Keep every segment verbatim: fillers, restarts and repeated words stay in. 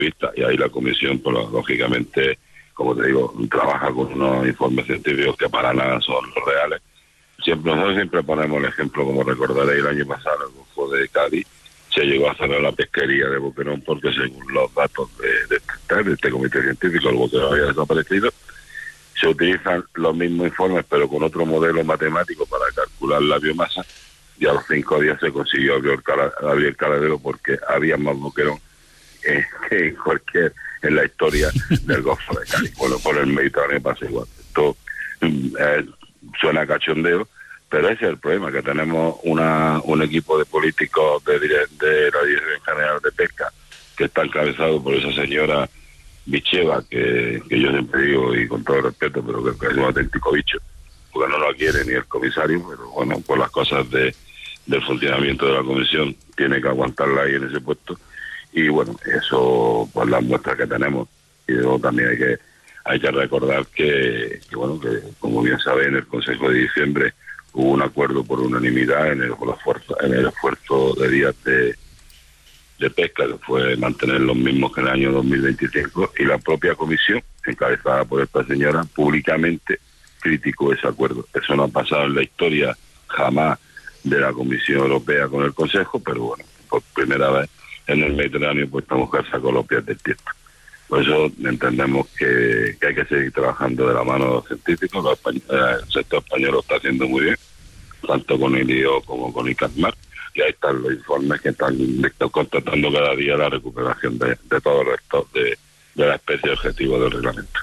vista, y ahí la comisión, pues lógicamente, como te digo, trabaja con unos informes científicos que para nada son los reales. Siempre nosotros siempre ponemos el ejemplo, como recordaréis el año pasado, el Golfo de Cádiz se llegó a cerrar la pesquería de Boquerón porque según los datos de, de, de este comité científico, el Boquerón había desaparecido. Se utilizan los mismos informes pero con otro modelo matemático para calcular la biomasa, y a los cinco días se consiguió abrir el, cala, abrir el caladero porque había más Boquerón eh, que en cualquier en la historia del Golfo de Cádiz. Bueno, por el Mediterráneo pasa igual. Esto eh, suena cachondeo, pero ese es el problema, que tenemos una un equipo de políticos de, de la Dirección General de Pesca que está encabezado por esa señora Bicheva, que, que yo siempre digo, y con todo respeto, pero que, que es un auténtico bicho, porque no lo quiere ni el comisario, pero bueno, por las cosas de del funcionamiento de la comisión, tiene que aguantarla ahí en ese puesto, y bueno, eso por las muestras que tenemos. Y luego también hay que hay que recordar que, que bueno, que como bien sabe, en el Consejo de diciembre hubo un acuerdo por unanimidad en el, por el esfuerzo, en el esfuerzo de días de, de pesca, que fue mantener los mismos que en el año dos mil veinticinco, y la propia comisión, encabezada por esta señora, públicamente criticó ese acuerdo. Eso no ha pasado en la historia jamás de la Comisión Europea con el Consejo, pero bueno, por primera vez en el Mediterráneo pues esta mujer sacó los pies del tiesto. Por eso entendemos que, que hay que seguir trabajando de la mano de los científicos. Los españoles, el sector español lo está haciendo muy bien, tanto con I N I O como con ICASMAR, y ahí están los informes que están, están constatando cada día la recuperación de, de todos los stocks de, de la especie objetivo del reglamento.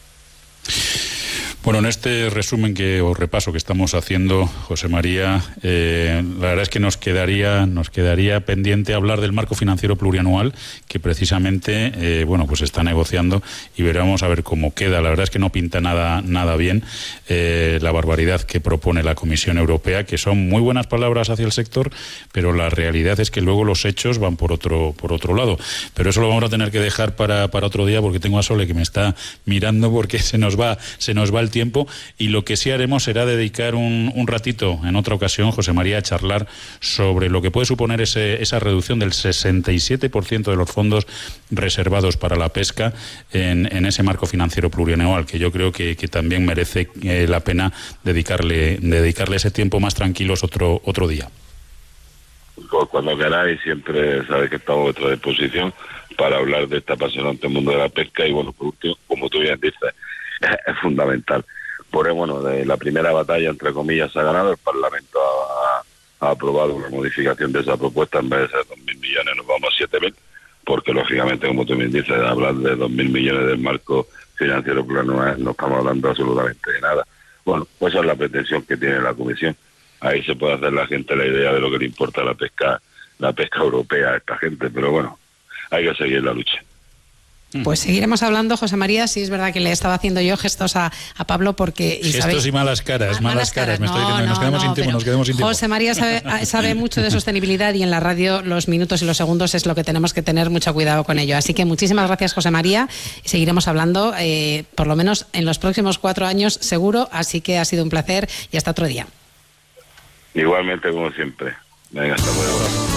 Bueno, en este resumen que os repaso que estamos haciendo, José María, eh, la verdad es que nos quedaría nos quedaría pendiente hablar del marco financiero plurianual, que precisamente eh, bueno, pues está negociando, y veremos a ver cómo queda. La verdad es que no pinta nada nada bien eh, la barbaridad que propone la Comisión Europea, que son muy buenas palabras hacia el sector, pero la realidad es que luego los hechos van por otro por otro lado. Pero eso lo vamos a tener que dejar para para otro día, porque tengo a Sole que me está mirando porque se nos va se nos va el tiempo, y lo que sí haremos será dedicar un, un ratito en otra ocasión, José María, a charlar sobre lo que puede suponer ese, esa reducción del sesenta y siete por ciento de los fondos reservados para la pesca en, en ese marco financiero plurianual, que yo creo que, que también merece eh, la pena dedicarle dedicarle ese tiempo más tranquilos otro otro día. Cuando queráis, siempre sabéis que estamos a vuestra disposición para hablar de este apasionante mundo de la pesca. Y bueno, por último, como tú bien dices, es fundamental. Por bueno, de la primera batalla, entre comillas, se ha ganado. El Parlamento ha, ha aprobado una modificación de esa propuesta. En vez de ser dos mil millones, nos vamos a siete mil, porque lógicamente, como tú bien dices, hablar de dos mil millones del marco financiero plurianual no estamos hablando absolutamente de nada. Bueno, pues esa es la pretensión que tiene la Comisión. Ahí se puede hacer la gente la idea de lo que le importa la pesca, la pesca europea a esta gente, pero bueno, hay que seguir la lucha. Pues seguiremos hablando, José María. Sí, es verdad que le estaba haciendo yo gestos a, a Pablo porque... Y gestos sabéis, y malas caras, ah, malas, malas caras, caras. me No, estoy diciendo, no, nos quedamos no, sin tiempo, nos quedamos sin tiempo. José María sabe, sabe mucho de sostenibilidad, y en la radio los minutos y los segundos es lo que tenemos que tener mucho cuidado con ello. Así que muchísimas gracias, José María, y seguiremos hablando, eh, por lo menos en los próximos cuatro años seguro, así que ha sido un placer y hasta otro día. Igualmente, como siempre. Venga, hasta luego.